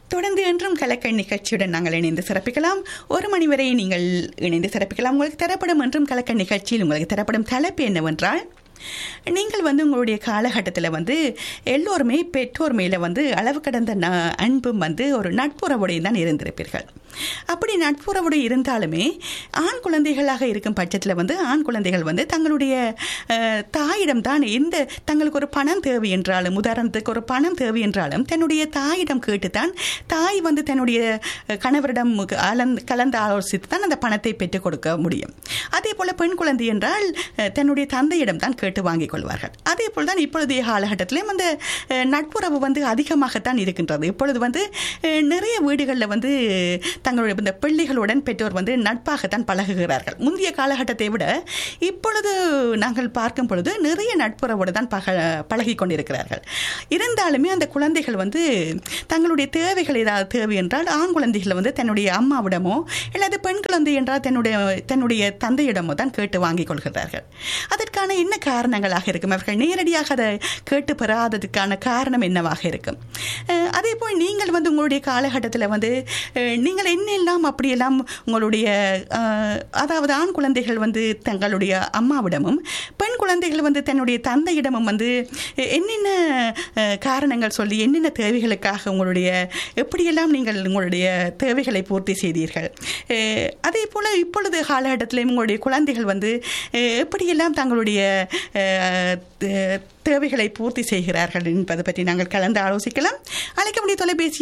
தொடர்ந்து என்றும் கலக்கல் நிகழ்ச்சியுடன் நாங்கள் இணைந்து சிறப்பிக்கலாம். 1 மணி வரை நீங்கள் இணைந்து சிறப்பிக்கலாம். உங்களுக்கு தரப்படும் என்றும் கலக்கல் நிகழ்ச்சியில் உங்களுக்கு தரப்படும் தலைப்பு என்னவென்றால், நீங்கள் உங்களுடைய காலகட்டத்தில் எல்லோருமே பெற்றோர் மேலே அளவு கடந்த அன்பும் ஒரு நட்புறவுடைய தான் இருந்திருப்பீர்கள். அப்படி நட்புறவுடைய இருந்தாலுமே ஆண் குழந்தைகளாக இருக்கும் பட்சத்தில் ஆண் குழந்தைகள் தங்களுடைய தாயிடம் தான் தங்களுக்கு ஒரு பணம் தேவை என்றாலும், உதாரணத்துக்கு ஒரு பணம் தேவை என்றாலும் தன்னுடைய தாயிடம் கேட்டுத்தான் தாய் தன்னுடைய கணவரிடம் கலந்து ஆலோசித்து தான் அந்த பணத்தை பெற்றுக் கொடுக்க முடியும். அதே போல் பெண் குழந்தை என்றால் தன்னுடைய தந்தையிடம் தான் கேட்டு வாங்கிக் கொள்வார்கள். அதே போல் தான் இப்பொழுதைய காலகட்டத்திலும் அந்த நட்புறவு அதிகமாகத்தான் இருக்கின்றது. இப்பொழுது நிறைய வீடுகளில் தங்களுடைய இந்த பிள்ளைகளுடன் பெற்றோர் நட்பாகத்தான் பழகுகிறார்கள். முந்தைய காலகட்டத்தை விட இப்பொழுது நாங்கள் பார்க்கும் பொழுது நிறைய நட்புறவோடு தான் பழகி கொண்டிருக்கிறார்கள். இருந்தாலுமே அந்த குழந்தைகள் தங்களுடைய தேவைகள் ஏதாவது தேவை என்றால் ஆண் குழந்தைகள் தன்னுடைய அம்மாவிடமோ அல்லது பெண் குழந்தை என்றால் தன்னுடைய தந்தையிடமோ தான் கேட்டு வாங்கிக் கொள்கிறார்கள். அதற்கான என்ன காரணங்களாக இருக்கும்? அவர்கள் நேரடியாக அதை கேட்டு பெறாததுக்கான காரணம் என்னவாக இருக்கும்? அதே போல் நீங்கள் உங்களுடைய காலகட்டத்தில் நீங்கள் என்னெல்லாம் அப்படியெல்லாம் உங்களுடைய அதாவது ஆண் குழந்தைகள் தங்களுடைய அம்மாவிடமும் பெண் குழந்தைகள் தன்னுடைய தந்தையிடமும் என்னென்ன காரணங்கள் சொல்லி என்னென்ன தேவைகளுக்காக எப்படியெல்லாம் நீங்கள் உங்களுடைய தேவைகளை பூர்த்தி செய்தீர்கள்? அதே போல் இப்பொழுது காலகட்டத்தில் உங்களுடைய குழந்தைகள் எப்படியெல்லாம் தங்களுடைய தேவைகளை பூர்த்தி செய்கிறார்கள் என்பது பற்றி நாங்கள் கலந்து ஆலோசிக்கலாம். அழைக்க முடிய தொலைபேசி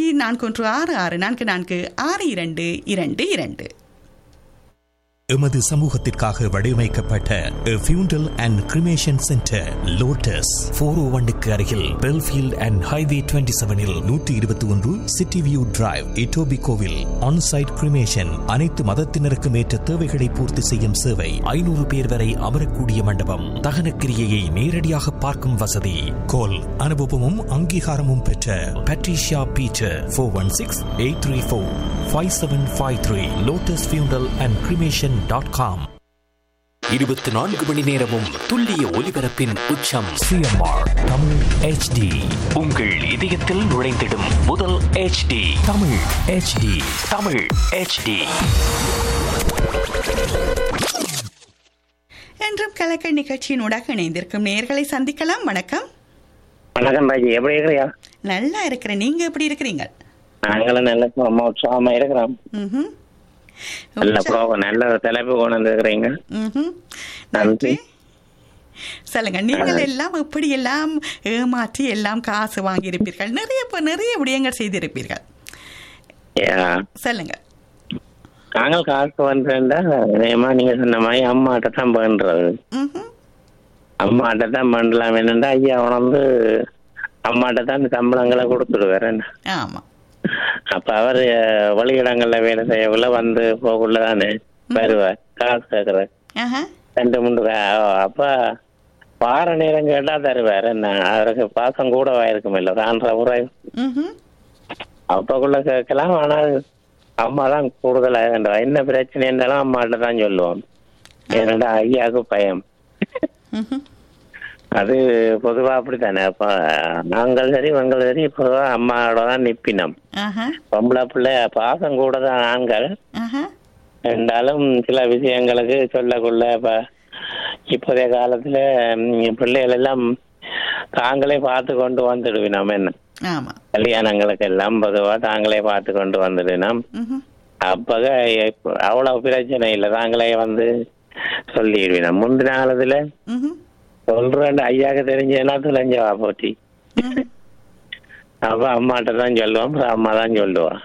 4166446222. எமது சமூகத்திற்காக வடிவமைக்கப்பட்ட ஃபியூண்டல் அண்ட் கிரிமேஷன் சென்டர் லோட்டஸ் 401க்கு அருகில் Belfield and highway 27இல் 121 city view drive இட்டோபிகோவில் on-site cremation. அனைத்து மதத்தினருக்கும் ஏற்ற தேவைகளை பூர்த்தி செய்யும் சேவை. 500 பேர் வரை அமரக்கூடிய மண்டபம். தகன கிரியையை நேரடியாக பார்க்கும் வசதி. கோல் அனுபவமும் அங்கீகாரமும் பெற்ற பட்ரிஷியா பீட்டர் 416-834-5753. லோட்டஸ் ஃபியூண்டல் அண்ட் கிரிமேஷன் .com. 24 மணி நேரமும் துல்லிய ஒலிபரப்பின் உச்சம். CMR Tamil HD. உங்கள் இதயத்தில் நுழைந்திடும் முதல் HD Tamil HD. Tamil HD. என்றும் கலக்கல் நிகழ்ச்சியினூடாக இணைந்திருக்கும் நேயர்களை சந்திக்கலாம். வணக்கம். வணக்கம் பாஜி, எப்படி இருக்கிறியா? நல்லா இருக்கிறேன். நீங்க எப்படி இருக்கிறீங்க? நாங்களும் நல்ல உற்சாகமா இருக்கிறோம். நல்ல தலைப்பு கொண்டு வந்துருக்கிறீங்க. நன்றி. சொல்லுங்க, நீங்கள் எல்லாம் எப்படி எல்லாம் ஏமாற்றி எல்லாம் காசு வாங்கி இருப்பீர்கள், நிறைய விடயங்கள் செய்திருப்பீர்கள். சொல்லுங்க. நாங்கள் காசு வந்துட்டா நீங்க சொன்ன மாதிரி அம்மாட்ட தான் பண்றது. அம்மாட்ட தான் பண்ணலாம். என்னண்டா ஐயா அம்மாட்ட தான் சம்பளங்களை கொடுத்துடுவார். ஆமா. அப்ப அவர் வழியிடங்கள்ல வேலை செய்யக்குள்ள போக்குள்ளதானே வருவார், காசு கேட்கற 2-3. அப்ப வார நேரம் கேட்டா தருவார். என்ன அவருக்கு பாசம் கூடவா இருக்கும் இல்ல, காண்ற முறை அப்பக்குள்ள கேட்கலாம். ஆனால் அம்மா தான் கூடுதலாக என்ன பிரச்சனை இருந்தாலும் அம்மாட்ட தான் சொல்லுவோம். ஏன்னா ஐயாவுக்கு பயம். அது பொதுவா அப்படித்தானே. அப்ப நாங்கள் சரி உங்கள் சரி பொதுவா அம்மாவோட தான் நிப்பினோம். பொம்பளை பிள்ளை பாசம் கூட தான் ஆண்கள் இருந்தாலும் சில விஷயங்களுக்கு சொல்லக்குள்ள இப்போதைய காலத்துல பிள்ளைகள் எல்லாம் தாங்களே பார்த்து கொண்டு வந்துடுவினோம். என்ன கல்யாணங்களுக்கு எல்லாம் பொதுவா தாங்களே பார்த்து கொண்டு வந்துடுவினோம். அப்பக அவ்வளவு பிரச்சனை இல்லை, தாங்களே சொல்லிடுவினோம். முந்தின காலத்துல சொல்றேன் ஐயாக்கு தெரிஞ்சேன்னா துளைஞ்சவா போட்டி. அப்ப அம்மாட்ட தான் சொல்லுவோம், அம்மா தான் சொல்லுவா.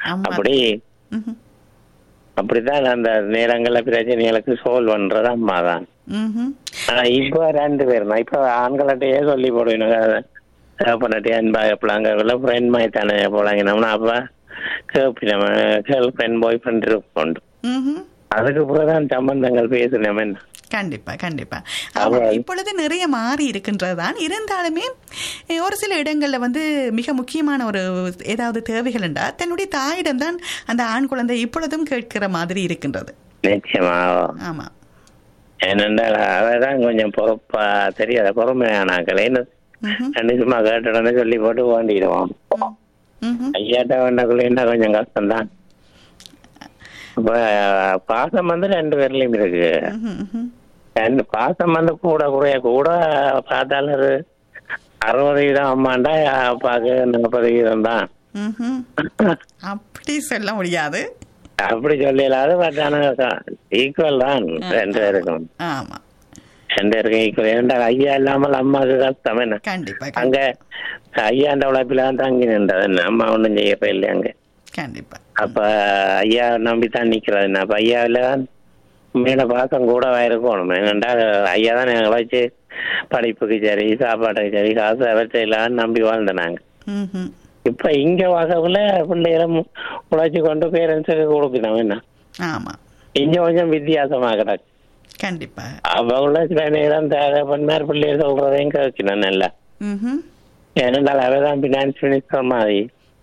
அப்படித்தான் அந்த நேரங்கள்ல பிரச்சனைகளுக்கு சால்வ் பண்றது அம்மா தான். ஆனா இப்ப 2 பேர் தான். இப்ப ஆண்கள்கிட்டயே சொல்லி போடுவேன், கேப்பனட்டே அன்பாக போலாங்க ஃப்ரெண்ட் மாதிரி தானே போலாங்கினோம்னா அப்ப கேப்பினோம் கேர்ள் ஃப்ரெண்ட் பாய் ஃப்ரெண்ட் இருப்போம். அதுக்கு பிறகுதான் சம்பந்தங்கள் பேசணும். என்ன கண்டிப்பா கண்டிப்பா. இப்பொழுது நிறைய மாறி இருக்கின்றதுதான். இருந்தாலுமே ஒரு சில இடங்கள்ல மிக முக்கியமான ஒரு ஏதாவது தேவைகள் என்றா தன்னுடைய தாயிடம் தான் அந்த ஆண் குழந்தை இப்பொழுதும் கேட்கிற மாதிரி இருக்கின்றது. நிச்சயமா. ஆமா. ஏனென்றால் அதான் கொஞ்சம் பொறுப்பா தெரியாத பொறுமையானாக்கள் சும்மா கேட்டு சொல்லி போட்டு வேண்டிடுவோம். ஐயாட்ட வேண்டக்குள்ள கொஞ்சம் கஷ்டம்தான். இப்ப பாசம் வந்து 2 பேர்லயும் இருக்கு. பாசம் வந்து கூட குறைய கூட பார்த்தாலும் ஒரு 60% அம்மாண்டா, அப்பாவுக்கு 40% தான். அப்படி சொல்ல முடியாது, அப்படி சொல்லலாது. பட் ஆனா ஈக்குவல் தான் 2 பேருக்கும். ஆமா 2 பேருக்கும் ஈக்குவல். ஏன்டா ஐயா இல்லாமல் அம்மாவுக்கு கஷ்டம் என்ன? கண்டிப்பா அங்க ஐயா அந்த உழைப்பில தான் தங்கி நின்றது, அம்மா ஒன்றும் செய்யப்ப இல்லை அங்க. கண்டிப்பா. அப்ப ஐயா நம்பித்தான் நிக்கிறது. அப்ப ஐயாவில மேல பாசம் கூடவா இருக்கணும். என்னண்டா ஐயா தான் எங்களை வச்சு படிப்புக்கு சரி, சாப்பாட்டுக்கு சரி, காசு அவற்றையெல்லாம் நம்பி வாழ்ந்தனாங்க. இப்ப இங்க வாசக்குள்ள பிள்ளைகளும் உழைச்சி கொண்டு பேரண்ட்ஸுக்கு கொடுக்கணும். என்ன இங்க கொஞ்சம் வித்தியாசமா கிடக்கு. கண்டிப்பா அவங்கள சில நேரம் தேவைப்பண்ணார் பிள்ளைகள் சொல்றதையும் கேட்கணும் நல்லா. ஏனென்றால் அவதான் பினான்ஸ் மினிஸ்டர் மாதிரி.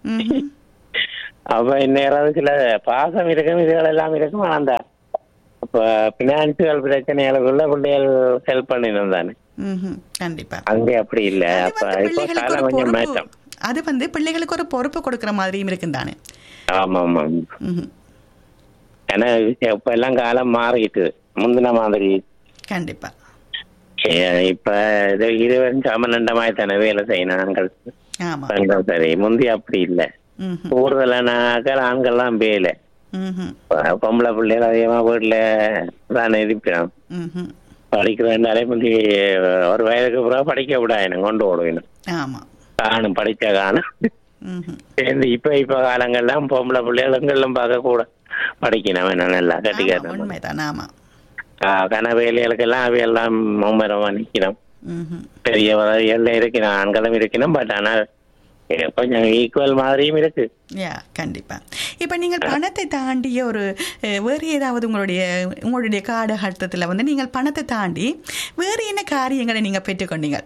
அப்ப இந்நேரம் சில பாசம் இருக்கும், இதுகள் எல்லாம் இருக்கும். அந்த இப்ப பினான்சியல் பிரச்சனைகளுக்குள்ள பிள்ளைகள் ஹெல்ப் பண்ணினோம் தானே. கண்டிப்பா அங்கே அப்படி இல்ல. அப்ப இப்ப காலம் கொஞ்சம் மாற்றம். அது வந்து பிள்ளைகளுக்கு ஒரு பொறுப்பு கொடுக்கற மாதிரியும் இருக்கும் தானே. ஆமா ஆமா. ஏன்னா இப்ப எல்லாம் காலம் மாறிட்டு முந்தின மாதிரி. கண்டிப்பா. இப்ப இது சமநண்டமாய் தானே வேலை செய்யணும். சரி, முந்தி அப்படி இல்ல. கூடுதலான ஆண்கள்லாம் வேலை, பொம்பளை பிள்ளைகள் அதிகமா வீட்டுல தான் இருப்பிடும். படிக்கிறதுனாலே முந்தி ஒரு வயதுக்கு பிறகு படிக்க விடாது, கொண்டு ஓடுவேணும். காணும் படிச்ச காணும். இப்ப காலங்கள்லாம் பொம்பளை பிள்ளைகளும் பார்க்க கூட படிக்கணும். என்ன நல்லா கட்டிக்காரன் கனவேலிகளுக்கு எல்லாம் அவையெல்லாம் மும்மரமா நிக்கணும். பெரிய எல்லாம் இருக்கணும், ஆண்களும் இருக்கணும். பட் ஆனால் கொஞ்சம் ஈக்குவல் மாதிரியும் இருக்கு. கண்டிப்பா. இப்ப நீங்கள் பணத்தை தாண்டிய ஒரு வேறு ஏதாவது உங்களுடைய காலகட்டத்துல வந்து நீங்கள் பணத்தை தாண்டி வேறு என்ன காரியங்களை நீங்க பெற்றுக்கொண்டீங்க?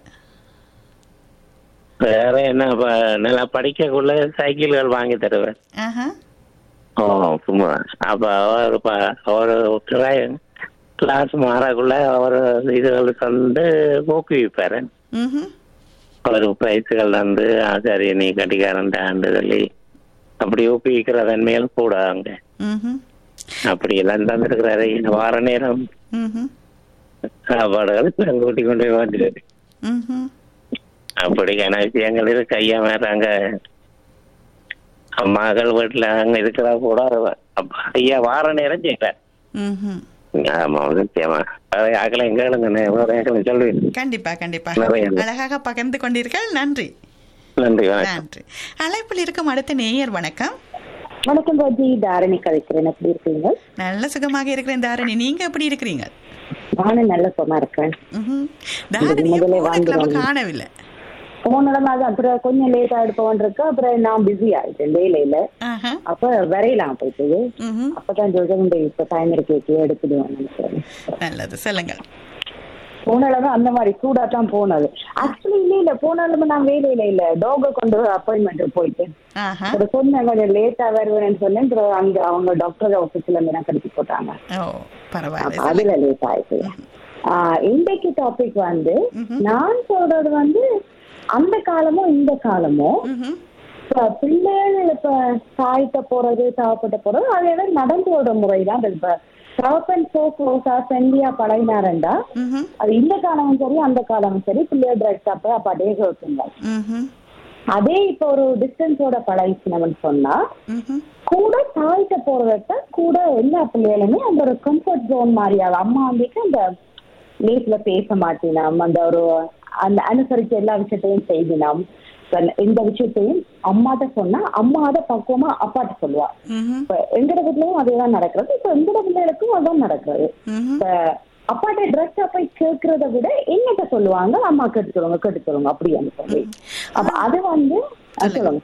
வேற என்ன, நல்லா படிக்கக்குள்ள சைக்கிள்கள் வாங்கி தருவேன். சும்மா அப்ப ஒரு கிளாஸ் மாறக்குள்ள ஒரு இதுகளுக்கு வந்து ஊக்குவிப்பாரு. ஒரு பிரைஸுகள் வந்து சரி நீ கட்டிக்காரன் சொல்லி அப்படி ஊக்குவிக்கிற தன்மையில் கூட அங்க அப்படி எல்லாம் தந்துருக்கிறாரு. வார நேரம் சாப்பாடுகள் கூட்டி கொண்டு போய் வந்துடுது. அப்படிக்கான விஷயங்கள் இருக்கு. ஐயா மேறாங்க அம்மாக்கள் வீட்டுல அங்க இருக்கிறா கூட ஐயா வார நேரம் செய்யறார். ஆமா நிச்சயமா. கண்டிப்பா கண்டிப்பா அழகாக பகிர்ந்து கொண்டீர்கள். நன்றி நன்றி நன்றி. அழைப்பில் இருக்கும் அடுத்த நேயர். வணக்கம். வணக்கம் ராஜி, தாரணி கலைக்கிறேன். எப்படி இருக்கீங்க? நல்ல சுகமாக இருக்கிறேன் தாரணி, நீங்க எப்படி இருக்கிறீங்க? நானும் நல்ல சுகமா இருக்கேன். தாரணி காணவில்லை. போனதான் அப்புறம் கொஞ்சம் லேட் ஆயிடுப்போன் இருக்கு. அப்புறம் நான் பிஸி ஆயிட்டேன் வேலையில. அப்ப வரையலாம் போயிட்டு அப்பதான் சொல்றேன் இப்ப டைம் இருக்கு எடுத்துடுவேன். நல்லது சொல்லுங்க. போனாலும் அந்த மாதிரி சூடா தான் போனது. ஆக்சுவலி இல்ல போனாலும் நான் வேலையில இல்ல, டாக கொண்டு அப்பாயின்மெண்ட் போயிட்டு சொன்னேன் கொஞ்சம் லேட்டா வருவேன்னு சொன்னேன். அங்க அவங்க டாக்டர் ஆபீஸ்ல இருந்து நான் கடிச்சு போட்டாங்க. அதுல லேட் ஆயிடுச்சு. இன்றைக்கு டாபிக் வந்து நான் சொல்றது வந்து அந்த காலமோ இந்த காலமோ பிள்ளைகள் இப்ப தாய்த்த போறது தாவப்பட்ட போறது அது நடந்து வர முறைதான். இப்ப தகப்பன் சோ க்ளோஸா ஃப்ரெண்ட்லியா பழகினாரண்டா அது இந்த காலமும் சரி அந்த காலமும் சரி பிள்ளைய டிரெக்டா போய் அப்பாட்டே கேட்குங்க. அதே இப்ப ஒரு டிஸ்டன்ஸோட பழகிச்சுன்னு சொன்னா கூட தாய்த்த போறத கூட எல்லா பிள்ளைகளுமே அந்த ஒரு கம்ஃபர்ட் ஜோன் மாதிரியாது. அம்மா வந்துட்டு அந்த லேட்ல பேச மாட்டினோம், அந்த ஒரு அந்த அனுசரிச்சு எல்லா விஷயத்தையும் செய்தினோம். எந்த விஷயத்தையும் அம்மாட்ட சொன்னா அம்மாத பக்குவமா அப்பாட்ட சொல்லுவா. இப்ப எங்கட வீட்லயும் அதேதான் நடக்கிறது. இப்ப எங்கட பிள்ளைகளுக்கும் அதான் நடக்கிறது. இப்ப அப்பாட்ட டிரெக்டா போய் கேட்கறத விட என்னட்ட சொல்லுவாங்க, அம்மா கேட்டுக்கொள்ளுங்க அப்படின்னு சொல்லி. அப்ப அது வந்து சொல்லுங்க,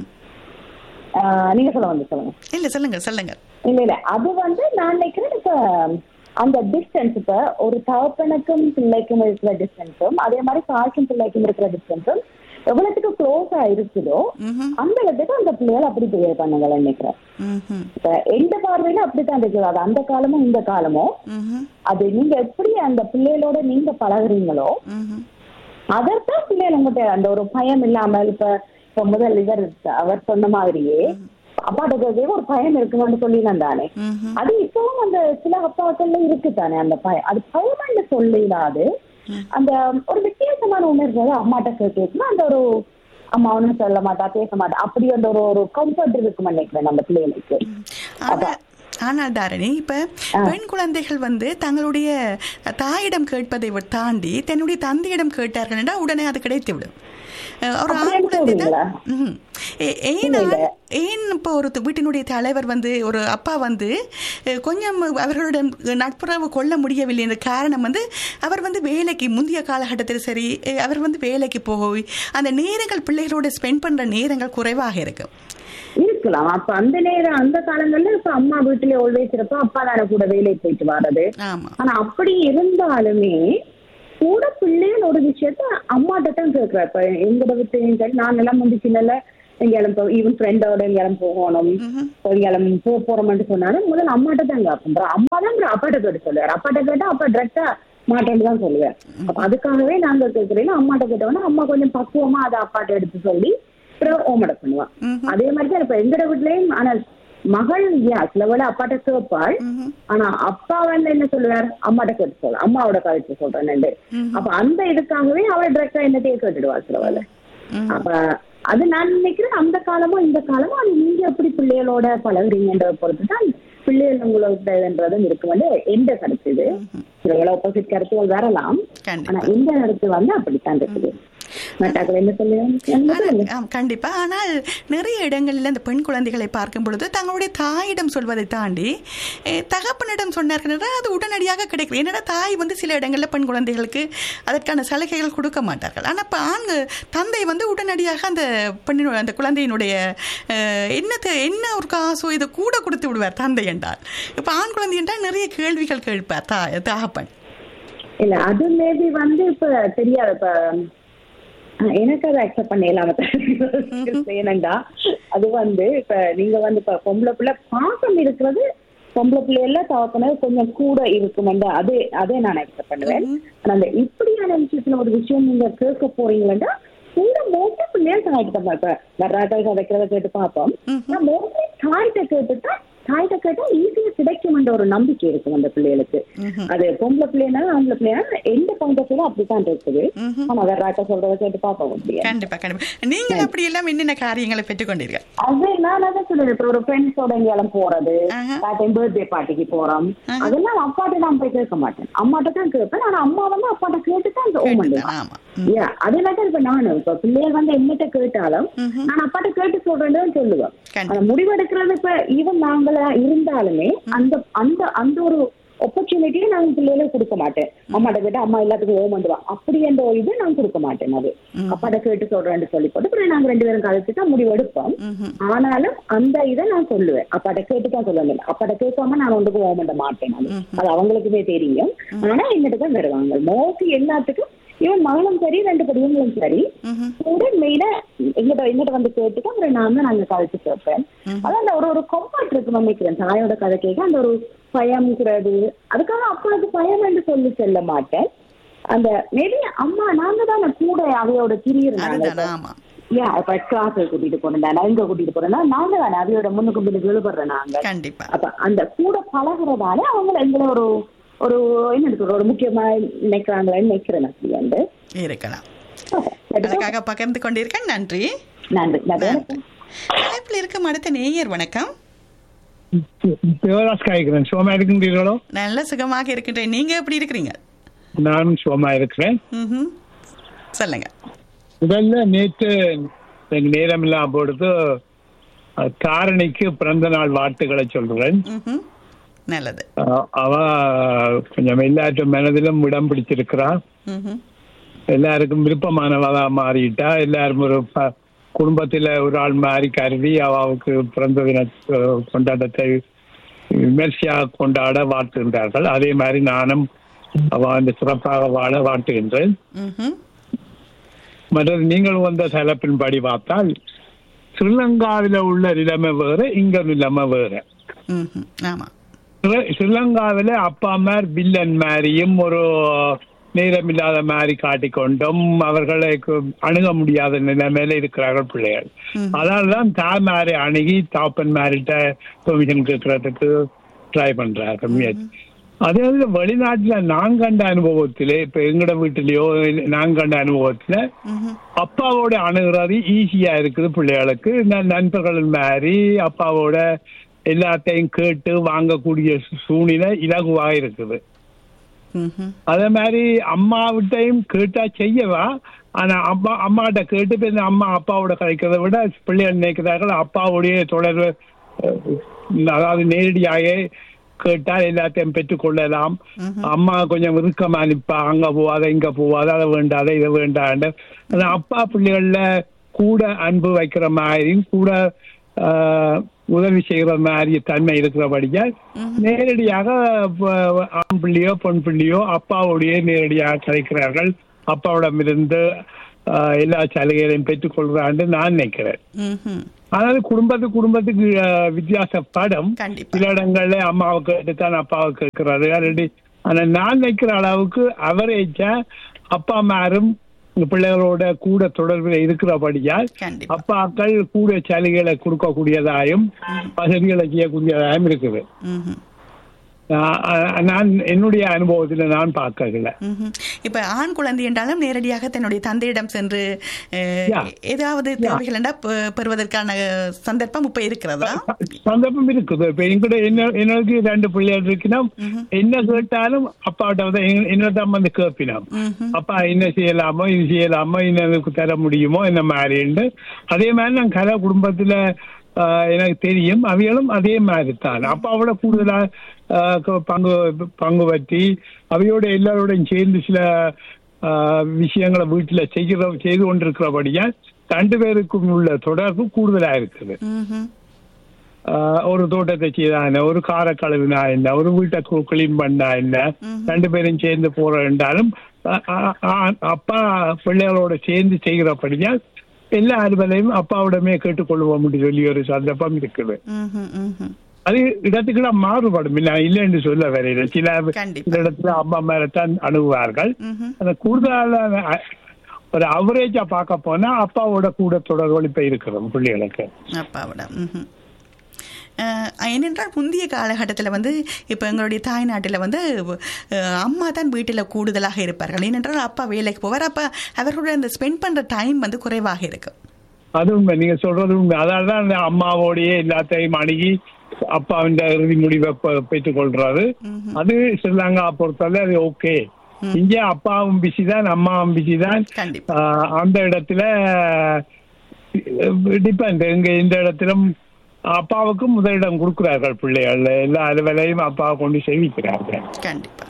நீங்க சொல்லுங்க. இல்ல சொல்லுங்க. இல்ல அது வந்து நான் நினைக்கிறேன் இப்ப அந்த டிஸ்டன்ஸ் இப்ப ஒரு தகப்பனுக்கும் பிள்ளைக்கும் இருக்கிற டிஸ்டன்ஸும் அதே மாதிரி தாய்க்கும் பிள்ளைக்கும் இருக்கிற டிஸ்டன்ஸும் எவ்வளவுக்கு க்ளோஸா இருக்குதோ அந்த இடத்துக்கு அந்த பிள்ளைகள் அப்படி பிஹேவ் பண்ணுங்க நினைக்கிறேன். இப்ப எந்த பார்வையில அப்படித்தான் இருக்குது. அது அந்த காலமும் இந்த காலமும் அது நீங்க எப்படி அந்த பிள்ளைகளோட நீங்க பழகுறீங்களோ அதற்கான் பிள்ளைகள் உங்கள்கிட்ட அந்த ஒரு பயம் இல்லாமல் இப்ப முதல் இவர் அவர் சொன்ன மாதிரியே அப்பாட்ட கேட்கவே ஒரு பயம் இருக்குமான்னு சொல்லினேன் தானே. அது இப்பவும் அந்த சில அப்பாக்கள்ல இருக்குதானே அந்த பயம். அது பயமான்னு சொல்லிடாது, அந்த ஒரு வித்தியாசமான உணர்வு அம்மாட்ட கேட்கணும். அந்த ஒரு அம்மா ஒன்னும் சொல்ல மாட்டா, பேச மாட்டா, அப்படி அந்த ஒரு கம்ஃபர்ட் இருக்குன்னு நினைக்கிறேன் அந்த பிள்ளைகளுக்கு. ஆனால் தாரணி, இப்ப பெண் குழந்தைகள் தங்களுடைய தாயிடம் கேட்பதை தாண்டி தன்னுடைய தந்தையிடம் கேட்டார்கள் உடனே அது கிடைத்து விடும். ஒரு ஆண் குழந்தை தான் ஏன் இப்போ ஒரு வீட்டினுடைய தலைவர் ஒரு அப்பா கொஞ்சம் அவர்களுடன் நட்புறவு கொள்ள முடியவில்லை என்ற காரணம் அவர் வேலைக்கு முந்தைய காலகட்டத்தில் சரி அவர் வேலைக்கு போய் அந்த நேரங்கள் பிள்ளைகளோட ஸ்பெண்ட் பண்ற நேரங்கள் குறைவாக இருக்கும் இருக்கலாம். அப்ப அந்த நேரம் அந்த காலங்கள்ல இப்ப அம்மா வீட்டுல ஆல்வேஸ் இருப்பா, அப்பா தான கூட வேலைக்கு போயிட்டு வர்றது. ஆனா அப்படி இருந்தாலுமே கூட பிள்ளைகள் ஒரு விஷயத்த அம்மாட்ட தான் கேட்கிறா. இப்ப எங்கட விட்டு நான் எல்லாம் சின்னல எங்கேயும் ஈவன் ஃப்ரெண்டோட எங்கேயும் போகணும், எங்கேயும் போறோம்னு சொன்னாலும் முதல்ல அம்மாட்ட தான் கேட்போம். அம்மா தான் அப்பாட்ட கேட்டு சொல்லுவார். அப்பாட்ட கேட்டா அப்பா டிரெக்டா மாட்டேன்னு தான் சொல்லுவேன். அப்ப அதுக்காகவே நாங்க கேட்கிறேன். அம்மாட்ட கேட்டோம்னா அம்மா கொஞ்சம் பக்குவமா அதை அப்பாட்ட எடுத்து சொல்லி ஓமட பண்ணுவான். அதே மாதிரிதான் இப்ப எங்கட வீட்லயும் ஆனா மகள் சில வேலை அப்பாட்ட கேட்பாள். ஆனா அப்பா என்ன சொல்லுவார், அம்மாட்ட கேட்டு சொல்ல, அம்மாவோட கதைச்சு சொல்றேன். அப்ப அந்த இதுக்காகவே அவள் டிரெக்டா என்னத்தையே கேட்டுடுவாள் சில வேலை. அப்ப அது நான் நினைக்கிறேன் அந்த காலமும் இந்த காலமும் அது நீங்க எப்படி பிள்ளைகளோட பழகுறீங்கன்றத பொறுத்துதான் பிள்ளைகள் உங்களோடன்றதும் இருக்கு எந்த கருத்து. இது சில வேலை ஆப்போசிட் கருத்துகள் வரலாம், ஆனா இந்த கருத்து அப்படித்தான் இருக்குது. கண்டிப்பா. ஆனால் நிறைய இடங்களில் இந்த பெண் குழந்தைகளை பார்க்கும் பொழுது தங்களுடைய தாயிடம் சொல்வதை தாண்டி தகப்பனிடம் சொன்னார்கள் அது உடனடியாக கிடைக்கும். என்னடா தாய் சில இடங்களில் பெண் குழந்தைகளுக்கு அதற்கான சலுகைகள் கொடுக்க மாட்டார்கள். ஆனால் இப்போ தந்தை உடனடியாக அந்த பெண்ணினுடைய அந்த குழந்தையினுடைய என்ன ஒரு காசோ இதை கூட கொடுத்து விடுவார் தந்தை என்றால். இப்போ ஆண் குழந்தை என்றால் நிறைய கேள்விகள் கேட்பார் தகப்பன். இல்ல அது மேபி இப்ப தெரியாது. இப்ப எனக்கு அதை அக்செப்ட் பண்ணலாம ஏனண்டா அது இப்ப நீங்க இப்ப பொம்பளை பிள்ளை பாசம் இருக்கிறது பொம்பளை பிள்ளைல தவக்கினது கொஞ்சம் கூட இருக்கும். அதே நான் அக்செப்ட் பண்ணுவேன். ஆனா அந்த இப்படியான விஷயத்துல ஒரு விஷயம் நீங்க கேட்க போறீங்களா கூட மோஸ்ட்லி பிள்ளைகள் தாய்கிட்ட இப்ப வர்றாக்கள் கதைக்கிறத கேட்டு பார்ப்போம். மோஸ்ட்லி தாய்கிட்ட கேட்டுட்டா தாய்கிட்ட கேட்டா ஈஸியா கிடைக்கும் ஒரு நம்பிக்கை இருக்கும் அந்த பிள்ளைகளுக்கு. அது பொம்பளை பிள்ளைனாலும் ஆம்பளை பிள்ளைனாலும் எந்த பாயிண்ட் ஆஃப் வியூ அப்படித்தான் இருக்குது. ஆனா வர்றாக்க சொல்றத கேட்டு பார்க்க முடியாது. கண்டிப்பா கண்டிப்பா. நீங்க அப்படி எல்லாம் என்னென்ன காரியங்களை பெற்றுக்கொண்டீர்கள்? அது நான் அதான் சொல்லுறேன். இப்ப ஒரு ஃப்ரெண்ட்ஸோட எங்கேயும் போறது, பர்த்டே பார்ட்டிக்கு போறோம், அதெல்லாம் அப்பாட்ட நான் போய் கேட்க மாட்டேன், அம்மாட்ட தான் கேட்பேன். ஆனா அம்மா அப்பாட்ட கேட்டுதான் அந்த ஓமன். அதே மாதிரி இப்ப நானும் இப்ப பிள்ளைகள் என்னட்ட கேட்டாலும் நான் அப்பாட்ட கேட்டு சொல்றேன்னு சொல்லுவேன். அந்த முடிவெடுக்கிறது இப்ப ஈவன் நாங்களா இருந்தாலுமே அந்த அந்த அந்த ஒரு ஆப்பர்ச்சுனிட்டியை நான் பிள்ளைகளுக்கு கொடுக்க மாட்டேன். அம்மாட்ட கேட்டா அம்மா எல்லாத்துக்கும் ஓமண்டுவா அப்படி என்ற இது நான் கொடுக்க மாட்டேன். அது அப்பாட்ட கேட்டு சொல்றேன்னு சொல்லி போட்டு நாங்க 2 பேரும் கழிச்சுதான் முடிவெடுப்போம். ஆனாலும் அந்த இதை நான் சொல்லுவேன், அப்பாட்ட கேட்டுதான் சொல்லுவேன். அப்பாட்ட கேட்காம நான் ஒன்றுக்கும் ஓமண்ட மாட்டேன். அது அவங்களுக்குமே தெரியும். ஆனா எங்கிட்ட தான் வருவாங்க மோஸ்ட்லி எல்லாத்துக்கும். இவன் மகளும் சரி 2 படிவங்களும் சரி கூட மெயினா எங்கிட்ட கேட்டுட்டு அப்புறம் நான் தான் நாங்க கதைச்சு கேட்பேன். அதான் ஒரு கம்ஃபர்ட் இருக்கு நினைக்கிறேன் தாயோட கதை கேட்க. அந்த ஒரு பயம்ங்கிறது அதுக்காக அப்பாவுக்கு பயம் என்று சொல்லி செல்ல மாட்டேன். அந்த மேபி அம்மா நாங்க தான் கூட அவையோட திரியிறாங்க. இப்ப கிளாஸை கூட்டிட்டு போறேன், எங்க கூட்டிட்டு போறேன்னா நாங்க தானே அவையோட முன்னுக்கு பின்னுக்கு விழுபடுறோம் நாங்க. அப்ப அந்த கூட பழகுறதால அவங்க எங்களை ஒரு என்ன சொல்ற ஒரு முக்கியமா நினைக்கிறாங்களேன்னு நினைக்கிறேன். அப்படி வந்து இருக்கலாம். அதுக்காக பகிர்ந்து கொண்டிருக்கேன். நன்றி. நன்றி. இருக்கும் அடுத்த நேயர் வணக்கம். நல்ல சுகமாக இருக்கின்றேன். நீங்க எப்படி இருக்கிறீங்க? நான் சுகமா இருக்கிறேன். சொல்லுங்க. முதல்ல நேற்று நேரம் இல்லாம பொழுது தாரணிக்கு பிறந்த நாள் வாழ்த்துக்களை சொல்றேன். நல்லது. அவ கொஞ்சம் எல்லாற்றும் மனதிலும் இடம் பிடிச்சிருக்கிறான். எல்லாருக்கும் விருப்பமானவளா மாறிட்டா. எல்லாரும் ஒரு குடும்பத்தில ஒரு ஆள் மாறி கருதி அவளுக்கு பிறந்த தின கொண்டாட்டத்தை விமர்சையாக கொண்டாட வாழ்த்துகின்றார்கள். அதே மாதிரி நானும் அவ அந்த சிறப்பாக வாழ வாழ்த்துகின்றேன். மற்றது நீங்கள் வந்த தலைப்பின்படி பார்த்தால் ஸ்ரீலங்காவில உள்ள நிலைமை வேற, இங்க நிலைமை வேற. ஸ்ரீலங்காவில அப்பா அம்மா வில்லன் மாதிரியும் ஒரு நேரம் இல்லாத மாதிரி காட்டிக்கொண்டும் அவர்களை அணுக முடியாத நிலைமையில இருக்கிறார்கள் பிள்ளைகள். அதனால்தான் தாய்மாரை அணுகி தாப்பன் மாரிட்ட பெர்மிஷன் கேட்கறதுக்கு ட்ரை பண்றார்கள் முயற்சி. அதே வெளிநாட்டுல நான் கண்ட அனுபவத்திலே, இப்ப எங்கட வீட்டிலேயோ நான் கண்ட அனுபவத்துல அப்பாவோட அணுகிறது ஈஸியா இருக்குது பிள்ளைகளுக்கு. நண்பர்கள் மாதிரி அப்பாவோட எல்லாத்தையும் கேட்டு வாங்கக்கூடிய சூழ்நிலை இலகுவாக இருக்குது. அதே மாதிரி அம்மாவிட்டையும் கேட்டா செய்யவா, ஆனா அம்மாட்ட கேட்டு போய் அம்மா அப்பாவோட கழிக்கிறத விட பிள்ளைகள் நினைக்கிறார்கள் அப்பாவுடைய தொடர்பு, அதாவது நேரடியாக கேட்டால் எல்லாத்தையும் பெற்றுக் கொள்ளலாம். அம்மா கொஞ்சம் இறுக்கமா நிப்பா, அங்க போவாத இங்க போவாத, அதை வேண்டாத இதை வேண்டாண்ட. அப்பா பிள்ளைகள்ல கூட அன்பு வைக்கிற மாதிரியும் கூட உதவி செய்கிற மாதிரி தன்மை இருக்கிறபடியா நேரடியாக ஆண் பிள்ளையோ பெண் பிள்ளையோ அப்பாவுடைய நேரடியாக கிடைக்கிறார்கள். அப்பாவிடமிருந்து எல்லா சலுகைகளையும் பெற்றுக் கொள்றான்னு நான் நினைக்கிறேன். அதாவது குடும்பத்துக்கு வித்தியாசப்படும். சில இடங்கள்ல அம்மாவுக்கு கேட்டுத்தான் அப்பாவுக்கு கேட்கிறாரு. ஆனா நான் நினைக்கிற அளவுக்கு அவரேஜா அப்பா அம்மாரும் பிள்ளைகளோட கூட தொடர்பில் இருக்கிறபடியால் அப்பாக்கள் கூட சலுகைகளை கொடுக்கக்கூடியதாயும் வசதிகளை செய்யக்கூடியதாயும் இருக்குது. நான் என்னுடைய அனுபவத்துல நான் பார்க்கல. இப்ப ஆண் குழந்தை என்றாலும் நேரடியாக தன்னுடைய தந்தையிடம் சென்று ஏதாவது தேவைகள் பெறுவதற்கான சந்தர்ப்பம் இப்ப இருக்கிறதா? சந்தர்ப்பம் இருக்குது. இப்ப என்கிட்ட எனக்கு 2 பிள்ளைகள் இருக்குன்னா என்ன கேட்டாலும் அப்பாட்ட என்னதான் வந்து கேட்பினோம், அப்பா என்ன செய்யலாமோ இது செய்யலாமோ இன்னும் தர முடியுமோ என்ன மாதிரி. அதே மாதிரி நான் கலை குடும்பத்துல எனக்கு தெரியும், அவைகளும் அதே மாதிரி தான் அப்பாவோட கூடுதலா பங்கு பற்றி அவையோட எல்லாரோடையும் சேர்ந்து சில விஷயங்களை வீட்டுல செய்து கொண்டிருக்கிறபடியா 2 பேருக்கும் உள்ள தொடர்பு கூடுதலா இருக்குது. ஒரு தோட்டத்தை செய்தா என்ன, ஒரு காரை கழுவினா என்ன, ஒரு வீட்டை கிளீன் பண்ணா என்ன, 2 பேரும் சேர்ந்து போற என்றாலும் அப்பா பிள்ளைகளோட சேர்ந்து செய்கிறபடியா எல்லா அலுவலையும் அப்பாவிடமே கேட்டுக்கொள்வோம் சொல்லி ஒரு சந்தர்ப்பம் இருக்குது. அது இடத்துக்குள்ள மாறுபடும், இல்லைன்னு சொல்ல வரையில. சில இடத்துல அம்மா மேலத்தான் அணுகுவார்கள். அந்த கூடுதலான ஒரு அவரேஜா பார்க்க போனா அப்பாவோட கூட தொடர்பு இப்ப இருக்கிறோம் பிள்ளைகளுக்கு அப்பாவோட. ஏனென்றால் முந்தைய காலகட்டத்தில் வந்து இப்போ எங்களுடைய தாய்நாட்டில் வந்து அம்மா தான் வீட்டில் கூடுதலாக இருப்பார்கள். ஏனென்றால் அப்பா வேலைக்கு போவார். அப்போ அவர்களோட அந்த ஸ்பெண்ட் பண்ணுற டைம் வந்து குறைவாக இருக்கும். அது உண்மை, நீங்க சொல்றது உண்மை. அதனால தான் அந்த அம்மாவோடைய எல்லாத்தையும் அணுகி அப்பாவின் இறுதி முடிவை பெற்றுக் கொள்றாரு. அது ஸ்ரீலங்கா பொறுத்தவரை அது ஓகே. இங்க அப்பாவும் பிஸி தான், அம்மாவும் பிஸி தான். அந்த இடத்துல டிபெண்ட். இந்த இடத்திலும் அப்பாவுக்கு முதலிடம் கொடுக்கிறார்கள் பிள்ளைகள். எல்லா அலுவலையும் அப்பாவை கொண்டு செய்விக்கிறார்கள். கண்டிப்பா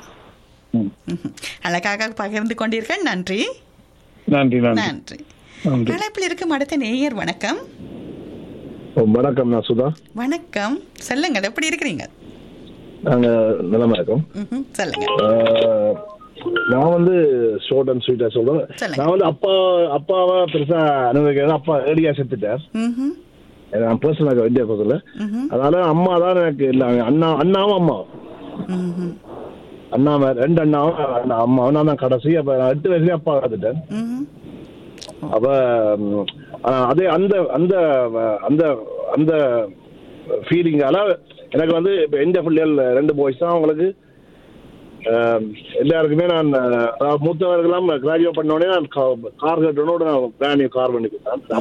அழகாக பகிர்ந்து கொண்டீர்கள். நன்றி நன்றி நன்றி. அழைப்பில் இருக்கும் அடுத்த நேயர். வணக்கம். வணக்கம், நான் சுதா. வணக்கம், சொல்லுங்க, எப்படி இருக்கிறீங்க? நாங்க நலமா இருக்கோம். சொல்லுங்க. நான் வந்து ஷார்ட் அண்ட் ஸ்வீட்டா சொல்றேன். நான் வந்து அப்பாவை பெருசா அனுபவிக்கிறேன். அப்பா ஏடியா செத்துட்டார். நான் பர்சனலாக வித்தியாசத்துல. அதனால அம்மா தான் எனக்கு எல்லாமே. அண்ணாவும் அம்மாவும், அண்ணா 2 அண்ணாவும் அம்மாவும். நான் தான் கடைசி. அப்ப 8 வயசுலயே அப்பா பார்த்துட்டேன். அப்ப அதே அந்த அந்த அந்த அந்த ஃபீலிங்கால எனக்கு வந்து இப்ப எந்த பிள்ளைகள் 2 பாய்ஸ் தான். அவங்களுக்கு எல்லாருக்குமே நான் மூத்தவர்களெல்லாம் கிராஜுவேட் பண்ண உடனே நான் கார் கட்டணோட நான் பிராண்ட் நியூ கார் பண்ணி கொடுத்தேன்.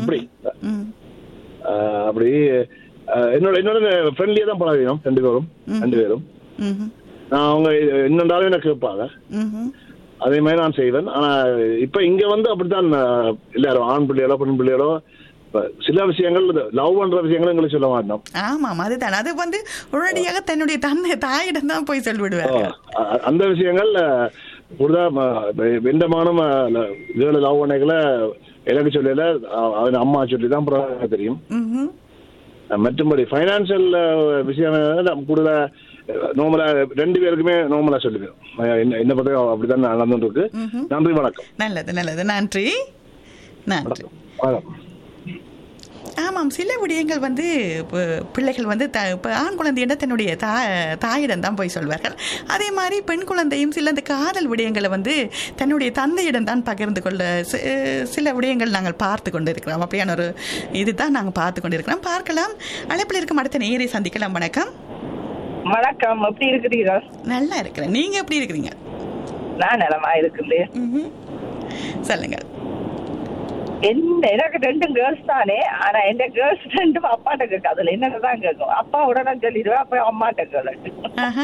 அப்படி என்னோட ஃப்ரெண்ட்லியா தான் பழகினோம் 2 பேரும். நான் அவங்க என்னென்றாலும் எனக்கு கேட்பாங்க, அதே மாதிரி நான் செய்வேன். ஆனா இப்ப இங்க வந்து அப்படித்தான் எல்லாரும் ஆண் பிள்ளைகளோ பெண் பிள்ளைகளோ சில விஷயங்கள் லவ் பண்ற விஷயங்களும் எங்களுக்கு சொல்ல மாட்டோம். ஆமாம், அதுதான். அது வந்து உடனடியாக தன்னுடைய தாயிடம் தான் போய் சொல்லிவிடுவாங்க. அந்த விஷயங்கள் வெண்டமானம் லவ் பண்ணைகளை எனக்கு சொல்லல, அம்மா சொல்லி தான் தெரியும். மற்றபடி பைனான்சியல் விஷயம் கூட நார்மலா 2 பேருக்குமே நார்மலா சொல்லுவேன். என்ன பத்தி அப்படித்தான் நடந்துட்டு இருக்கு. நன்றி, வணக்கம். நல்லது நல்லது, நன்றி நன்றி. ஆமாம், சில விடயங்கள் வந்து பிள்ளைகள் வந்து இப்போ ஆண் குழந்தையிட தன்னுடைய தாயிடம் தான் போய் சொல்வார்கள். அதே மாதிரி பெண் குழந்தையும் சில அந்த காதல் விடயங்களை வந்து தன்னுடைய தந்தையிடம் தான் பகிர்ந்து கொள்ள சில விடயங்கள் நாங்கள் பார்த்து கொண்டு இருக்கிறோம். அப்படியான ஒரு இதுதான் நாங்கள் பார்த்து கொண்டு இருக்கிறோம். பார்க்கலாம். அழைப்பில் இருக்கும் அடுத்த நேரை சந்திக்கலாம். வணக்கம். வணக்கம், எப்படி இருக்கிறீர்கள்? நல்லா இருக்கிறேன். நீங்க எப்படி இருக்கிறீங்க? நான் நலமா இருக்கிறேன். சொல்லுங்க. எனக்கு 2 கேர்ள்ஸ் தானே. ஆனா எந்த கேர்ள்ஸ் 2 அப்பாட்ட கேட்கும். அதுல என்னதான் கேட்கும், அப்பா உடனே சொல்லிடுவேன், அப்ப அம்மாட்ட கேட்க.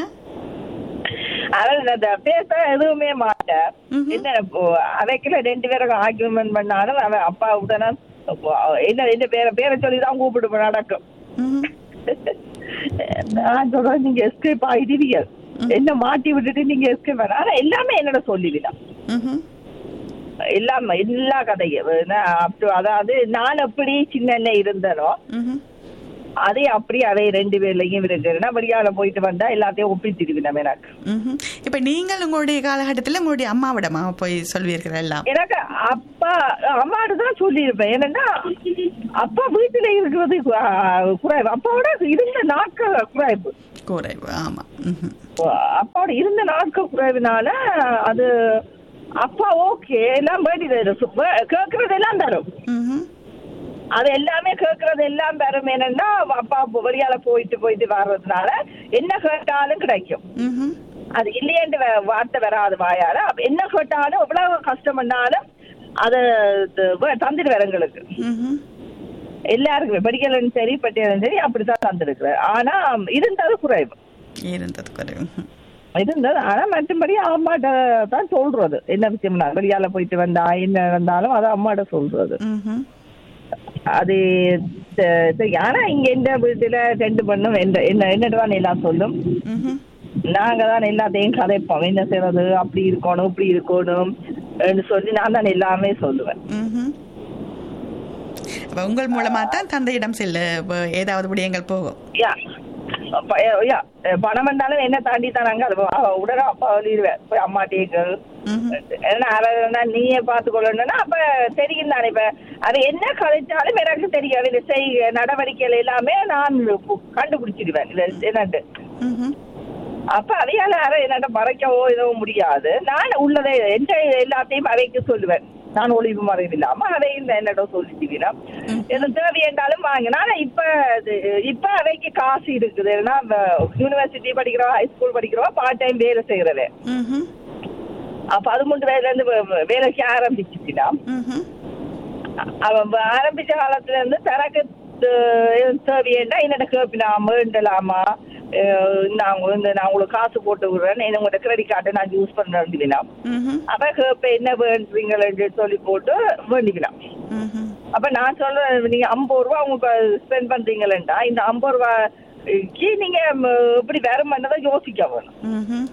அதனால பேச எதுவுமே மாட்டேன். என்ன அவைக்குள்ள 2 பேரும் ஆர்கியூமெண்ட் பண்ணாலும் அவன் அப்பா உடனே என்ன இந்த பேரை சொல்லிதான் கூப்பிட்டு நடக்கும். நான் சொல்றேன், நீங்க எஸ்கேப் ஆயிடுவீங்க, என்ன மாட்டி விட்டுட்டு நீங்க எஸ்கேப் பண்ண. ஆனா எல்லாமே என்னோட சொல்லிவிடலாம், எல்லா கதையும். அதாவது நான் எப்படி சின்ன இருந்தனோ அதே அப்படி அதை 2 பேர்லையும் இருக்குன்னா வெளியால போயிட்டு வந்தா எல்லாத்தையும் ஒப்பிச்சிருக்கேன் எனக்கு. இப்ப நீங்கள் உங்களுடைய காலகட்டத்துல உங்களுடைய அம்மாவிடமா போய் சொல்வீர்கள் எல்லாம்? எனக்கு அப்பா அம்மாடு தான் சொல்லியிருப்பேன். ஏன்னா அப்பா வீட்டுல இருக்கிறது குறைவு, அப்பாவோட இருந்த நாட்கள் குறைவு. ஆமா, அப்பாவோட இருந்த நாட்கள் குறைவுனால அது அப்பா ஓகே எல்லாம் கேட்கறது எல்லாம் தரும். அது எல்லாமே கேட்கறது எல்லாம் தரும். என்னன்னா அப்பா வெளியால போயிட்டு வர்றதுனால என்ன கேட்டாலும் கிடைக்கும். அது இல்லையேன்னு வார்த்தை வராது வாயால. என்ன கேட்டாலும் எவ்வளவு கஷ்டம் பண்ணாலும் அதை தந்துடுவார் எங்களுக்கு. எல்லாருக்குமே படிக்கலும் சரி பட்டியலும் சரி அப்படித்தான் தந்துருக்குறாரு. ஆனா இருந்தது குறைவு. ஆனா மற்றபடி அம்மாட்ட தான் சொல்றது. என்ன விஷயம்னா வெளியால போயிட்டு வந்தா என்ன இருந்தாலும் அதை அம்மாட்ட சொல்றது. அது ஆனா இங்க எந்த வீட்டுல 2 பொண்ணும் என்னதான் எல்லாம் சொல்லும். நாங்க தான் எல்லாத்தையும் கதைப்போம், என்ன செய்யறது, அப்படி இருக்கணும் இப்படி இருக்கணும் சொல்லி நான் தான் எல்லாமே சொல்லுவேன். உங்கள் மூலமா தான் தந்தையிடம் செல்ல ஏதாவது விடயங்கள் போகும். பணம் வந்தாலும் என்ன தாண்டி தானாங்க உடனே அப்பா சொல்லிடுவேன் போய் அம்மாட்டேக்கள். ஏன்னா நீயே பாத்துக்கொள்ளணும்னா அப்ப தெரியும் தானே. இப்ப அது என்ன கழிச்சாலும் எனக்கு தெரியும். இது செய்ய நடவடிக்கைகள் எல்லாமே நான் கண்டுபிடிச்சிடுவேன் என்னட்டு. அப்ப அதையால என்னட்ட மறைக்கவோ எதுவும் முடியாது. நான் உள்ளதை எந்த எல்லாத்தையும் அவைக்கு சொல்லுவேன். நான் ஒளிவு மறைவு இல்லாம அதை என்னோட சொல்லிச்சுனா எது தேவை என்றாலும் வாங்கினா. இப்ப அவைக்கு காசு இருக்குது. ஏன்னா யூனிவர்சிட்டி படிக்கிறோம், ஹைஸ்கூல் படிக்கிறோம், பார்ட் டைம் வேலை செய்யறது. அப்ப அது 3 வயதுல இருந்து வேலைக்கு ஆரம்பிச்சுச்சுனா அவன் ஆரம்பிச்ச காலத்துல இருந்து தனக்கு தேவையா என்னோட கேப்பினா வேண்டலாமா, நான் உங்களுக்கு காசு போட்டு விடுறேன், உங்களோட கிரெடிட் கார்டை நான் யூஸ் பண்றேன். அப்ப கேப்ப என்ன வேண்டுறீங்களு சொல்லி போட்டு வேண்டிக்கலாம். அப்ப நான் சொல்றேன், நீங்க 50 ரூபா உங்களுக்கு ஸ்பெண்ட் பண்றீங்களா, இந்த 50 ரூபாய்க்கு நீங்க இப்படி வேற பண்ணதை யோசிக்க வேணும்.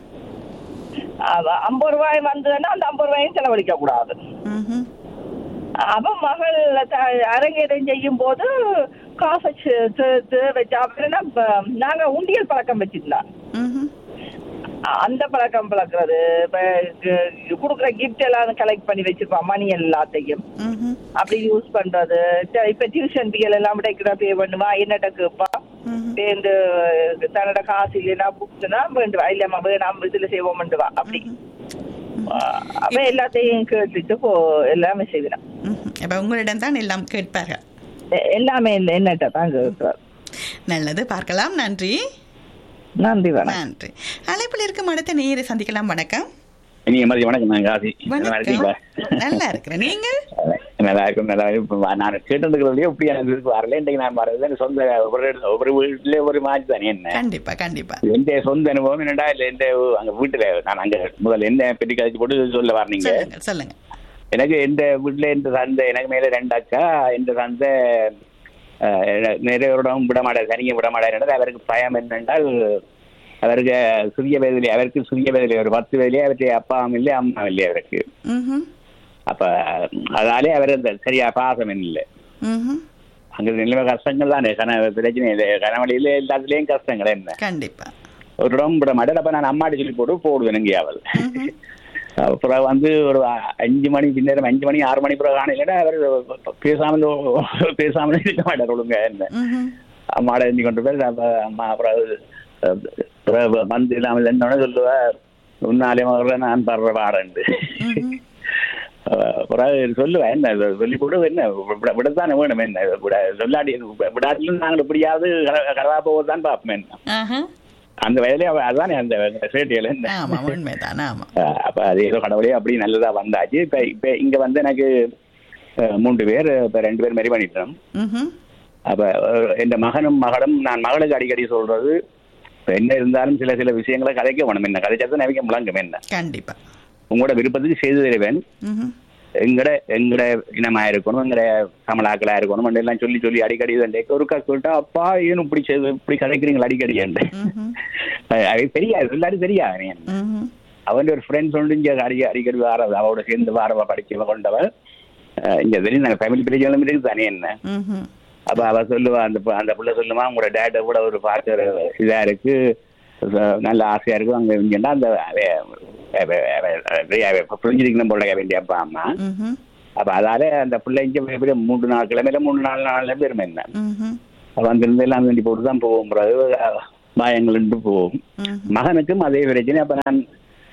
50 ரூபாய் வந்ததுன்னா அந்த 50 ரூபாயும் செலவழிக்க கூடாது. அப்ப மகள் அரங்கேற்றம் செய்யும் போது காசை வச்சா நாங்க உண்டியல் பழக்கம் வச்சிருந்தோம். அந்த பழக்கம் பழக்கிறது, குடுக்குற கிஃப்ட் எல்லாம் கலெக்ட் பண்ணி வச்சிருப்போம், மணி எல்லாத்தையும் அப்படி யூஸ் பண்றது. இப்ப டியூஷன் பிஎல் எல்லாம் விட பே பண்ணுவா, என்னட்ட கேப்பா சேர்ந்து தன்னோட காசு இல்லைன்னா புக்ஸ்னா வேண்டுவா, இல்லம்மா வேணாம் இதுல செய்வோம் பண்ணுவா. அப்படி அப்ப எல்லாத்தையும் கேட்டுட்டு எல்லாமே செய்வேன். உங்களிடம் தான் எல்லாம் கேட்பார்கள்? எல்லாமே என்னட்ட தான் கேட்கிறார். நல்லது, பார்க்கலாம். நன்றி. நன்றி. நன்றி. அழைப்பில் இருக்கும் அடுத்த நேரை சந்திக்கலாம். வணக்கம். வணக்கம். நான் காசி. நல்லா இருக்கிறேன். நீங்கள்? நல்லா இருக்கும். நல்லா நான் கேட்டுக்கிறதுலயே இப்படி எனக்கு வரல. இன்றைக்கு நான் வரது சொந்த ஒரு வீட்டுல ஒரு மாதிரி தானே. என்ன கண்டிப்பா கண்டிப்பா எந்த சொந்த அனுபவம் என்னடா இல்ல எந்த அங்க வீட்டுல நான் அங்க முதல்ல என்ன பெட்டி கழிச்சு போட்டு சொல்ல வரீங்க. சொல்லுங்க. எனக்கு எந்த வீட்டுல எந்த சந்தை எனக்கு மேல 2 அக்கா. எந்த சந்தை நிறைய வருடம் விடமாட்டார், தனியை விடமாட்டார். அவருக்கு பயம் என்னென்றால் அவருக்கு சிறிய வயதிலே ஒரு 10 வயதிலே அவருக்கு அப்பாவும் இல்லை அம்மாவும் இல்லை அவருக்கு. அப்ப அதாலே அவர் சரியா பாசம் இல்லை. அங்க நிலைமை கஷ்டங்கள் தானே, பிரச்சனை இல்லை, கனவழியில எல்லாத்துலயும் கஷ்டங்கள் என்ன. கண்டிப்பா ஒரு இடம் விட மாட்டேன். அப்ப நான் அம்மாடி சொல்லி போடுவேன் எங்கேயாவது. அப்புறம் வந்து ஒரு 5 மணி பின்னேரம் 5 மணி 6 மணி பிறகு காணையில அவர் பேசாமல் இருக்க மாட்டார் ஒழுங்க என்ன அம்மாட எண்ணி கொண்டு போய் அம்மா அப்புறம் வந்து இல்லாமல் என்னோட சொல்லுவார் உன்னாலே மகள நான் படுற பாடண்டு அப்புறம் சொல்லுவேன் என்ன சொல்லி கூட என்ன விடத்தானே வேணும் என்ன சொல்லாடி விடாட்டிலும் நாங்கள் எப்படியாவது கடவா போவதுதான் பார்ப்போம் என்ன அந்த வயதிலே அதானே அந்த சேட்டியில அப்ப அது ஏதோ கடவுளே அப்படி நல்லதா வந்தாச்சு. இப்ப இங்க வந்து எனக்கு 3 பேர், இப்ப 2 பேர் மாரி பண்ணிட்டோம். அப்ப என் மகனும் மகளும் நான் மகளுக்கு அடிக்கடி சொல்றது என்ன இருந்தாலும் சில விஷயங்களை கதைக்க வேணும். என்ன கதைச்சா நவிக்க முழங்கும் என்ன கண்டிப்பா உங்களோட விருப்பத்துக்கு செய்து தருவேன். எங்கட இனமா இருக்கணும், எங்கட தமிழாக்களா இருக்கணும் எல்லாம் சொல்லி அடிக்கடி ஒருக்கா சொல்லிட்டா அப்பா ஏன்னு இப்படி கதைக்கிறீங்களா அடிக்கடி தெரியாது எல்லாரும் தெரியாது. அவன் ஒரு ஃப்ரெண்ட் சொல்லி இங்க அடிக்கடி வாரது அவரோட சேர்ந்து வாரவா படிச்சவ கொண்டவ இங்க தெரியும் நாங்க ஃபேமிலி பிரச்சனை இருக்கு தானே என்ன. அப்ப அவ சொல்லுவா அந்த பிள்ளை சொல்லுமா உங்களோட டேட்டை கூட ஒரு பார்க்க இதா இருக்கு நல்ல ஆசையா இருக்கும் அங்க இங்கன்னா அந்த புரிஞ்சிருக்கணும் போல வேண்டிய அப்பா அம்மா. அப்ப அதால அந்த பிள்ளை இங்க 3-4 கிழமையில 3-4 நாள்ல பெருமை என்ன வந்திருந்து எல்லாம் வேண்டி போட்டுதான் போவோம். பயங்கள்ட்டு போவோம். மகனுக்கும் அதே பிரச்சனை. அப்ப நான்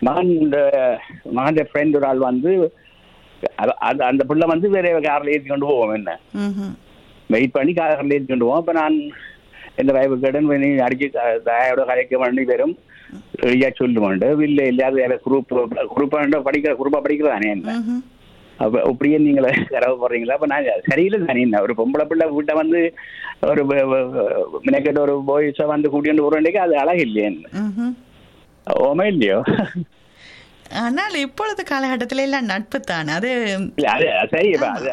மகன் ஃப்ரெண்ட் ஒரு ஆள் வந்து அந்த பிள்ளை வந்து வேற கார்ல ஏற்றி கொண்டு போவோம் என்ன வெயிட் பண்ணி கார்ல ஏற்றி கொண்டு போவோம். அப்ப நான் எந்த வயவு கடன் அடிச்சு தாயோட கலைக்க வேண்டி வரும் எளியா சொல்லுவோண்டு இல்லை இல்லாத குரூப்பா படிக்கிறதானே என்ன. அப்ப அப்படியே நீங்கள கரவ போடுறீங்களா? அப்ப நான் சரியில்லை தானே என்ன ஒரு பொம்பளை பிள்ளை வீட்டை வந்து ஒரு மினக்கெட்ட ஒரு பாய்ஸை வந்து கூட்டிட்டு போறேன்டே அது அழகு இல்லையேன்னு ஓமே இல்லையோ. ஆனால் இப்பொழுது காலகட்டத்தில எல்லாம் நட்பு தானே அது சரி.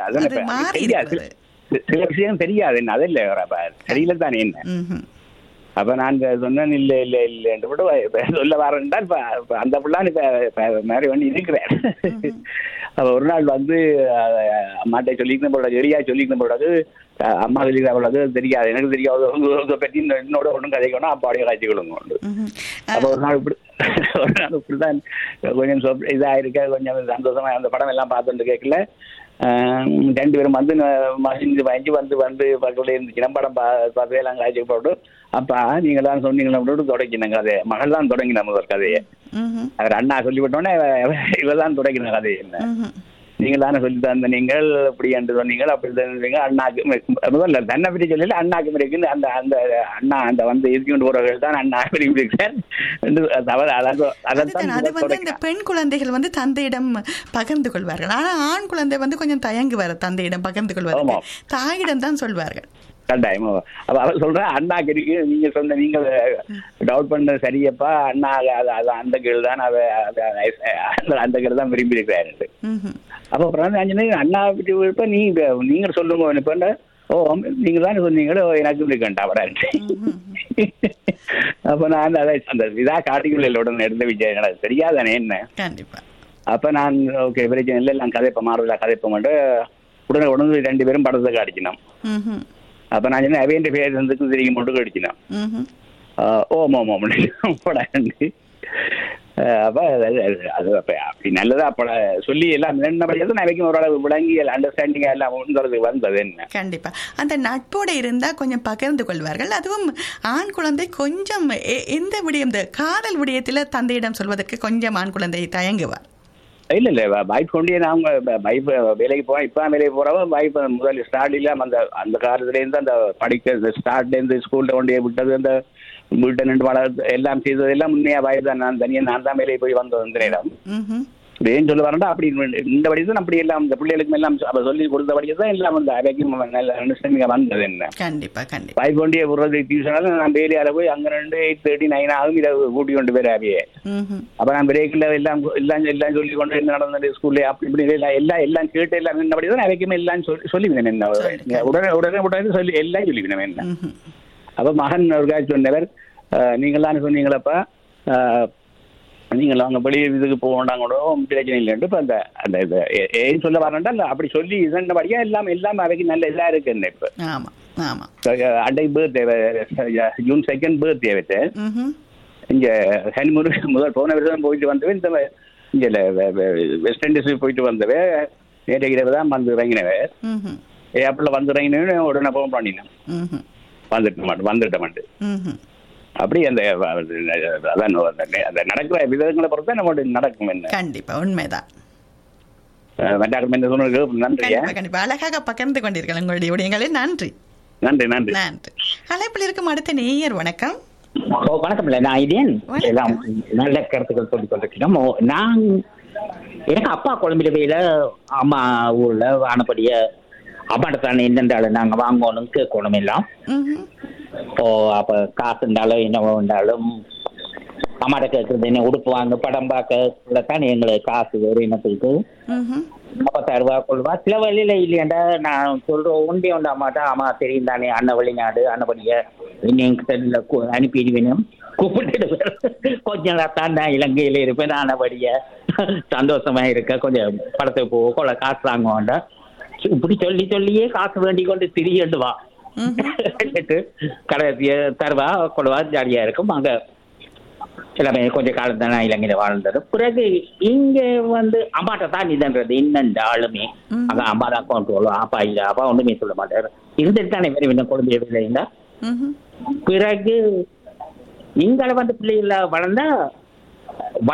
சில விஷயம் தெரியாது என்ன அது இல்லை சரியில்லை தானே என்ன. அப்ப நான் சொன்னேன் இல்ல என்று சொல்ல வரேன்டா அந்த பிள்ளான் இப்ப மாதிரி வந்து இருக்கிறேன். அப்ப ஒரு நாள் வந்து அம்மாட்ட சொல்லிக்கணும் போடாது எளியா சொல்லிக்கணும் போடாது அம்மா சொல்லிக்கிற போடாது தெரியாது எனக்கு தெரியாது பற்றி என்னோட ஒன்றும் கதைக்கணும் அப்பாடைய காட்சிகளும் உண்டு. அப்ப ஒரு நாள் இப்படிதான் கொஞ்சம் இதா இருக்க கொஞ்சம் சந்தோஷமா அந்த படம் எல்லாம் பார்த்துட்டு கேட்கல 2 பேரும் வந்து வாங்கி வந்து பக்கத்துல இருந்துச்சு படம் பார்த்து எல்லாம் காய்ச்சி போட்டு அப்பா நீங்க தான் சொன்னீங்களா தொடங்கின கதையை மகள் தான் தொடங்கின முதல் கதையை அவர் அண்ணா சொல்லிவிட்டோன்னே இவதான் தொடங்கின கதையை என்ன நீங்க தானே சொல்லி தந்த நீங்கள் இப்படி என்று சொன்னீங்க அப்படி தந்தீங்க அண்ணாக்கு முதல்ல தன்னை பற்றி சொல்லல அண்ணாக்கு இருக்குன்னு அந்த அந்த அண்ணா அந்த வந்து எதிர்கொண்டு போறவர்கள் தான் அண்ணா இந்த பெண் குழந்தைகள் வந்து தந்தையிடம் பகிர்ந்து கொள்வார்கள். ஆனா ஆண் குழந்தை வந்து கொஞ்சம் தயங்குவார் தந்தையிடம் பகிர்ந்து கொள்வார்கள், தாயிடம் தான் சொல்வார்கள். கட்டாயமா அப்ப அவர் சொல்ற அண்ணாக்கு இருக்கு நீங்க சொன்ன நீங்க டவுட் பண்ண சரியப்பா அண்ணா அந்த கீழ் தான் அந்த கீழ் தான் விரும்பி இருக்கிறாரு. அப்ப அண்ணா இப்ப நீங்க சொல்லுங்க இப்ப ஓ நீங்க தானே சொன்னீங்களோ எனக்கு இருக்கண்டா வராது. அப்ப நான் அந்த இதா காட்டிக்குள்ள உடனே இருந்த விஜய் தெரியாதானே என்ன கண்டிப்பா. அப்ப நான் ஓகே பிரச்சனை இல்லை எல்லாம் கதைப்ப மாறுதலா கதைப்ப மாட்டேன் உடனே 2 பேரும் படத்தை காடிக்கணும். அப்ப நான் சொன்ன அவையன் பேர் இருந்துக்கு தெரியும் மட்டும் அடிச்சினான் போடாண்டு. அப்ப அது அப்படி நல்லதா அப்ப சொல்லி எல்லாம் நினைக்கும் ஓரளவு விளங்கி அண்டர்ஸ்டாண்டிங்கா எல்லாம் வந்தது என்ன கண்டிப்பா. அந்த நட்போட இருந்தா கொஞ்சம் பகிர்ந்து கொள்வார்கள். அதுவும் ஆண் குழந்தை கொஞ்சம் எந்த விடயம் இந்த காதல் விடயத்துல தந்தையிடம் சொல்வதற்கு கொஞ்சம் ஆண் குழந்தை தயங்குவார். இல்ல பைக் கொண்டே நாங்க பைக் வேலைக்கு போவோம். இப்ப வேலைக்கு போறவ பைக் முதல் ஸ்டார்ட் இல்லாம அந்த காலத்துல இருந்து அந்த படிக்க ஸ்டார்ட்ல இருந்து ஸ்கூல்ல கொண்டே விட்டது அந்த வீட்டை நின்று எல்லாம் செய்தது எல்லாம் முன்னையா பைக் தான் நான் தனியா நான் தான் வேலைக்கு போய் வந்தது இந்த இடம் ஏன் சொல்ல வரேன்டா அப்படி இந்த வழி தான் அப்படி எல்லாம் இந்த பிள்ளைகளுக்கும் எல்லாம் சொல்லி கொடுத்த வழியை தான் எல்லாம் வந்து அவைக்கும் நல்ல அண்டர்ஸ்டாண்டிங்கா வந்தது என்ன கண்டிப்பா கண்டிப்பா. பைக் கொண்டே விடுறது டியூஷனால நான் வேலையால போய் அங்க 8:39 ஆகும் இதை கூட்டி கொண்டு போய் அவையே. அப்ப நான் பிரேக்ல எல்லாம் சொல்லி கொண்டு என்ன நடந்தது ஸ்கூல்ல அப்படி இப்படி எல்லாம் கேட்டு எல்லாம் என்னபடி தான் அவைக்குமே எல்லாம் சொல்லிவினேன் என்ன உடனே சொல்லி எல்லாம் சொல்லிவினேன் என்ன. அப்ப மகன் ஒரு காட்சி சொன்னவர் நீங்களான்னு சொன்னீங்களப்பா நீங்கள் அங்கே வெளியே இதுக்கு போக வேண்டாங்கூட பிரச்சனை இல்லைன்ட்டு இப்போ அந்த இது ஏன்னு சொல்ல வரேன்டா இல்லை அப்படி சொல்லி இதன்படியா எல்லாம் அவைக்கு நல்ல இதாக இருக்கு என்ன இப்போ. ஆமாம் ஆமாம் அண்டை பர்த்டே June 2 பர்த்டே வச்சு இங்கே ஹனிமூனுக்கு முதல் போன வருஷம் போயிட்டு வந்து இந்த இங்கே வெஸ்ட் இண்டீஸ் போயிட்டு வந்தவே நேற்று இரவு தான் வந்து இறங்கினவே ஏப்ரல் வந்து இறங்கினே உடனே போக பண்ணினேன் வந்துட்ட மாட்டேன் அப்படி அந்த அதான் அந்த நடக்கிற விதங்களை பொறுத்து தான் நம்ம நடக்கும். என்ன கண்டிப்பா உண்மைதான். நன்றி. கண்டிப்பா அழகாக பகிர்ந்து கொண்டீர்கள் உங்களுடைய விடயங்களே. நன்றி நன்றி நன்றி நன்றி. அழைப்பில் இருக்கும் அடுத்த நேயர் வணக்கம். வணக்கம். இல்லை நான் இதேன் எல்லாம் நல்ல கருத்துக்கள் சொல்லிக் கொண்டிருக்கிறோம். நான் எனக்கு அப்பா கொழம்பில அம்மா ஊர்ல ஆனப்படிய அம்மாட்டான என்னென்றாலும் நாங்கள் வாங்கணும் கேட்கணும் எல்லாம். அப்ப காசு இருந்தாலும் என்னவோ இருந்தாலும் அம்மாட்ட கேட்கறது என்ன உடுப்பு வாங்க படம் பார்க்கத்தான் எங்களுக்கு காசு வேறு இனத்துக்கு 50,000 ரூபா கொள்வா. சில வழியில இல்லையாண்டா நான் சொல்றோம் உண்டே உண்டு அம்மாட்டா அம்மா தெரியும் தானே அண்ணன் வெளிநாடு அண்ணபடிய இன்னும் அனுப்பிடுவேன் கூப்பிட்டு கொஞ்சம் தான் நான் இலங்கையில இருப்பேன் அண்ணபடிய சந்தோஷமா இருக்க கொஞ்சம் படத்துக்கு போக கொள்ள காசு வாங்க வேண்டாம் இப்படி சொல்லியே காசு வேண்டி கொண்டு திரியண்டுவா கடைசிய தருவா கொள்வா ஜாலியா இருக்கும். அங்க எல்லாமே கொஞ்சம் காலம் தானே இலங்கையில வாழ்ந்தது. பிறகு இங்க வந்து அம்மாட்ட தான் இதுன்றது இன்னும் ஆளுமே அங்க அம்மா தான் கொண்டு அப்பா இல்ல அப்பா ஒண்ணுமே சொல்ல மாட்டாரு இருந்துட்டு தானே வேற என்ன குழந்தைய இல்லைங்களா. பிறகு இங்களை வந்து பிள்ளைகள வளர்ந்தா